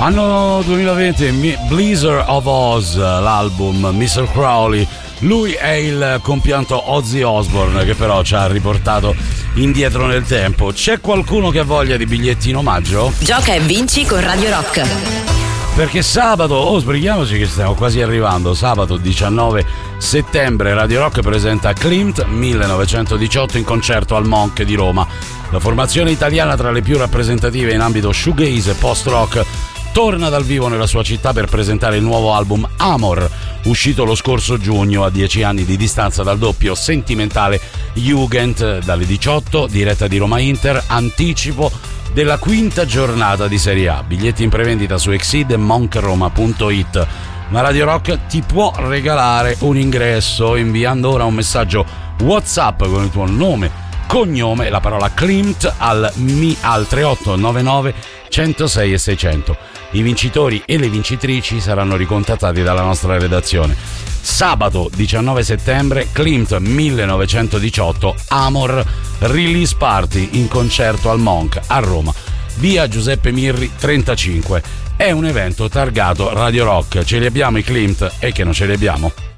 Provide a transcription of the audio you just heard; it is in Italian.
Anno 2020, Blizzard of Oz, l'album Mr. Crowley. Lui è il compianto Ozzy Osbourne, che però ci ha riportato indietro nel tempo. C'è qualcuno che ha voglia di biglietti in omaggio? Gioca e vinci con Radio Rock. Perché sabato, sbrighiamoci che stiamo quasi arrivando, sabato 19 settembre Radio Rock presenta Klimt 1918 in concerto al Monk di Roma. La formazione italiana tra le più rappresentative in ambito shoegaze e post-rock torna dal vivo nella sua città per presentare il nuovo album Amor, uscito lo scorso giugno a 10 anni di distanza dal doppio sentimentale Jugend, dalle 18, diretta di Roma Inter, anticipo della quinta giornata di Serie A. Biglietti in prevendita su Exid e monkroma.it. Ma Radio Rock ti può regalare un ingresso inviando ora un messaggio WhatsApp con il tuo nome, cognome e la parola Klimt al 3899 106 e 600. I vincitori e le vincitrici saranno ricontattati dalla nostra redazione. Sabato 19 settembre, Klimt 1918, Amor, Release Party in concerto al Monk a Roma, via Giuseppe Mirri 35. È un evento targato Radio Rock. Ce li abbiamo i Klimt e che non ce li abbiamo?